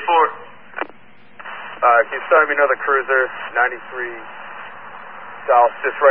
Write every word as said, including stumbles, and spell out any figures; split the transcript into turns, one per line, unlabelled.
four.
Uh, can you start me another cruiser, ninety-three south, just right